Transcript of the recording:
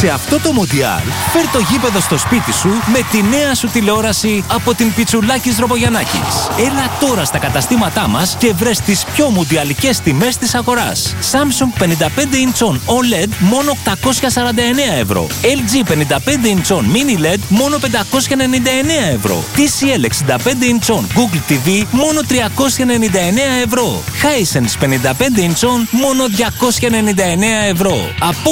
Σε αυτό το Μουντιάλ, φέρ το γήπεδο στο σπίτι σου με τη νέα σου τηλεόραση από την Πιτσουλάκης Δροπογιαννάκης. Έλα τώρα στα καταστήματά μας και βρες τις πιο μουντιαλικές τιμές της αγοράς. Samsung 55 ιντσών OLED μόνο 849 ευρώ. LG 55 ιντσών Mini LED μόνο 599 ευρώ. TCL 65 ιντσών Google TV μόνο 399 ευρώ. Hisense 55 ιντσών μόνο 299 ευρώ.